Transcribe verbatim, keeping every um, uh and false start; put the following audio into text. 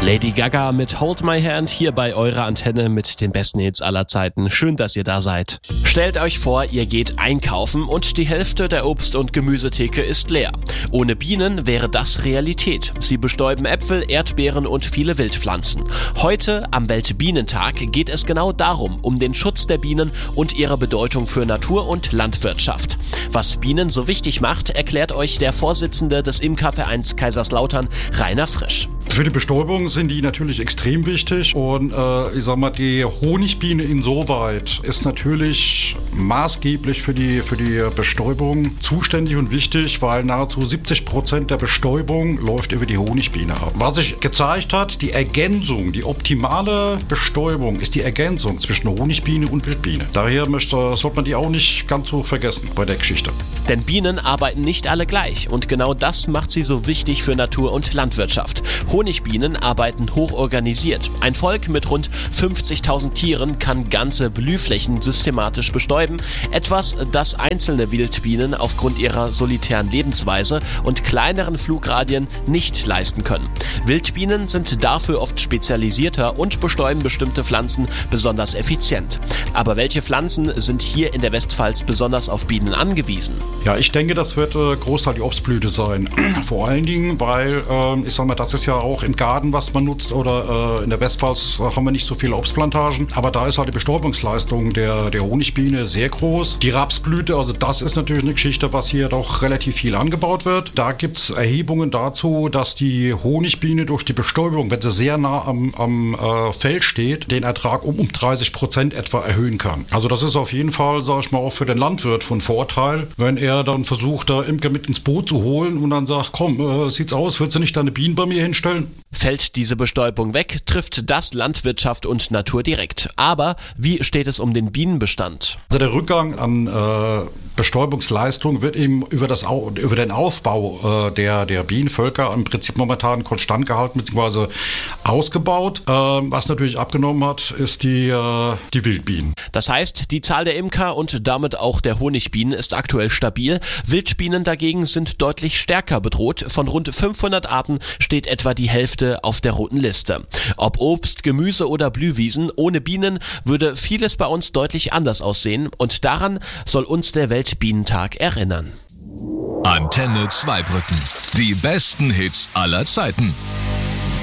Lady Gaga mit Hold My Hand hier bei eurer Antenne mit den besten Hits aller Zeiten. Schön, dass ihr da seid. Stellt euch vor, ihr geht einkaufen und die Hälfte der Obst- und Gemüsetheke ist leer. Ohne Bienen wäre das Realität. Sie bestäuben Äpfel, Erdbeeren und viele Wildpflanzen. Heute, am Weltbienentag, geht es genau darum, um den Schutz der Bienen und ihre Bedeutung für Natur und Landwirtschaft. Was Bienen so wichtig macht, erklärt euch der Vorsitzende des Imkervereins Kaiserslautern, Rainer Frisch. Für die Bestäubung sind die natürlich extrem wichtig und äh, ich sag mal, die Honigbiene insoweit ist natürlich maßgeblich für die, für die Bestäubung zuständig und wichtig, weil nahezu siebzig Prozent der Bestäubung läuft über die Honigbiene ab. Was sich gezeigt hat, die Ergänzung, die optimale Bestäubung ist die Ergänzung zwischen Honigbiene und Wildbiene. Daher möchte, sollte man die auch nicht ganz so vergessen bei der Geschichte. Denn Bienen arbeiten nicht alle gleich und genau das macht sie so wichtig für Natur und Landwirtschaft. Honigbienen arbeiten hochorganisiert. Ein Volk mit rund fünfzigtausend Tieren kann ganze Blühflächen systematisch bestäuben. Etwas, das einzelne Wildbienen aufgrund ihrer solitären Lebensweise und kleineren Flugradien nicht leisten können. Wildbienen sind dafür oft spezialisierter und bestäuben bestimmte Pflanzen besonders effizient. Aber welche Pflanzen sind hier in der Westpfalz besonders auf Bienen angewiesen? Ja, ich denke, das wird äh, Großteil die Obstblüte sein. Vor allen Dingen, weil, äh, ich sag mal, das ist ja auch im Garten, was man nutzt, oder äh, in der Westpfalz haben wir nicht so viele Obstplantagen, aber da ist halt die Bestäubungsleistung der, der Honigbiene sehr groß. Die Rapsblüte, also das ist natürlich eine Geschichte, was hier doch relativ viel angebaut wird. Da gibt es Erhebungen dazu, dass die Honigbiene durch die Bestäubung, wenn sie sehr nah am, am äh, Feld steht, den Ertrag um, um dreißig Prozent etwa erhöhen kann. Also das ist auf jeden Fall, sag ich mal, auch für den Landwirt von Vorteil, wenn er dann versucht, da Imker mit ins Boot zu holen und dann sagt, komm, äh, sieht's aus, willst du nicht deine Bienen bei mir hinstellen? Fällt diese Bestäubung weg, trifft das Landwirtschaft und Natur direkt. Aber wie steht es um den Bienenbestand? Also der Rückgang an äh, Bestäubungsleistung wird eben über, das, über den Aufbau äh, der, der Bienenvölker im Prinzip momentan konstant gehalten bzw. ausgebaut. Äh, was natürlich abgenommen hat, ist die, äh, die Wildbienen. Das heißt, die Zahl der Imker und damit auch der Honigbienen ist aktuell stabil. Wildbienen dagegen sind deutlich stärker bedroht. Von rund fünfhundert Arten steht etwa die Hälfte auf der roten Liste. Ob Obst, Gemüse oder Blühwiesen, ohne Bienen würde vieles bei uns deutlich anders aussehen und daran soll uns der Weltbienentag erinnern. Antenne Zweibrücken. Die besten Hits aller Zeiten.